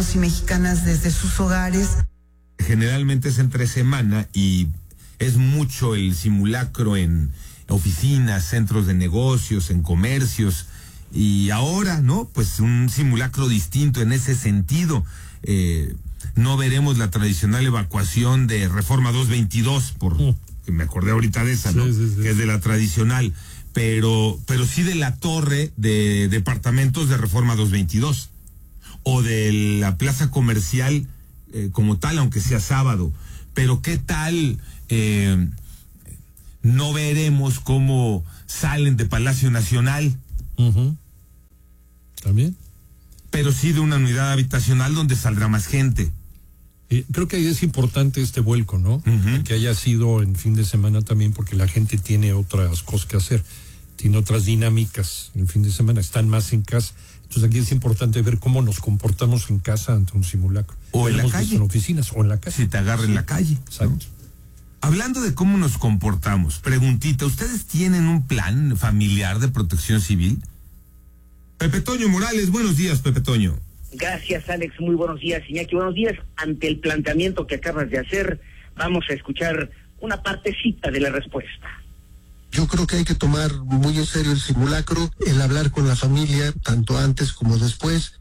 mexicanos y mexicanas desde sus hogares. Generalmente es entre semana y es mucho el simulacro en oficinas, centros de negocios, en comercios, y ahora, ¿no? Pues un simulacro distinto en ese sentido. No veremos la tradicional evacuación de Reforma 222, que me acordé ahorita de esa, ¿no? Sí. Que es de la tradicional, pero sí de la torre de departamentos de Reforma 222, o de la plaza comercial como tal, aunque sea sábado. Pero ¿qué tal? No veremos cómo salen de Palacio Nacional. También. Pero sí de una unidad habitacional donde saldrá más gente. Creo que es importante este vuelco, ¿no? Que haya sido en fin de semana también, porque la gente tiene otras cosas que hacer, tiene otras dinámicas en fin de semana, están más en casa. Entonces aquí es importante ver cómo nos comportamos en casa ante un simulacro. O en la calle. En oficinas, o en la calle. Si te agarra en la calle. Exacto. ¿No? Hablando de cómo nos comportamos, preguntita, ¿ustedes tienen un plan familiar de protección civil? Pepe Toño Morales, buenos días, Pepe Toño. Gracias, Alex, muy buenos días, Iñaki, buenos días. Ante el planteamiento que acabas de hacer, vamos a escuchar una partecita de la respuesta. Yo creo que hay que tomar muy en serio el simulacro, el hablar con la familia, tanto antes como después.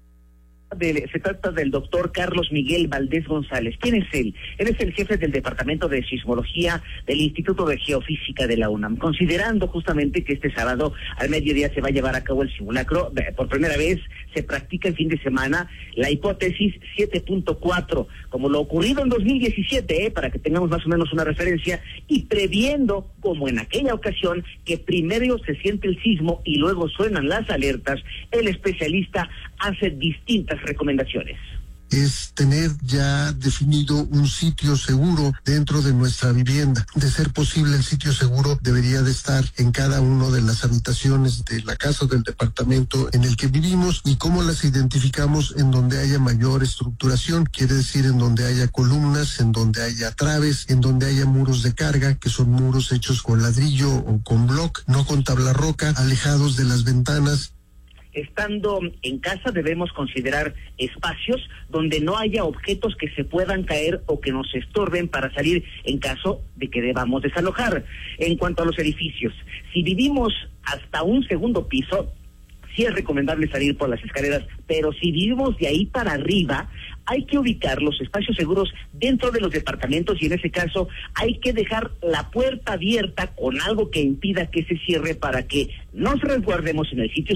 Se trata del doctor Carlos Miguel Valdés González. ¿Quién es él? Él es el jefe del Departamento de Sismología del Instituto de Geofísica de la UNAM. Considerando justamente que este sábado al mediodía se va a llevar a cabo el simulacro, por primera vez se practica el fin de semana la hipótesis 7.4, como lo ocurrido en 2017, para que tengamos más o menos una referencia, y previendo, como en aquella ocasión, que primero se siente el sismo y luego suenan las alertas, el especialista hace distintas recomendaciones. Es tener ya definido un sitio seguro dentro de nuestra vivienda. De ser posible, el sitio seguro debería de estar en cada una de las habitaciones de la casa o del departamento en el que vivimos. ¿Y cómo las identificamos? En donde haya mayor estructuración, quiere decir en donde haya columnas, en donde haya traves, en donde haya muros de carga, que son muros hechos con ladrillo o con block, no con tabla roca, alejados de las ventanas. Estando en casa debemos considerar espacios donde no haya objetos que se puedan caer o que nos estorben para salir en caso de que debamos desalojar. En cuanto a los edificios, si vivimos hasta un segundo piso, sí es recomendable salir por las escaleras, pero si vivimos de ahí para arriba, hay que ubicar los espacios seguros dentro de los departamentos y en ese caso hay que dejar la puerta abierta con algo que impida que se cierre para que nos resguardemos en el sitio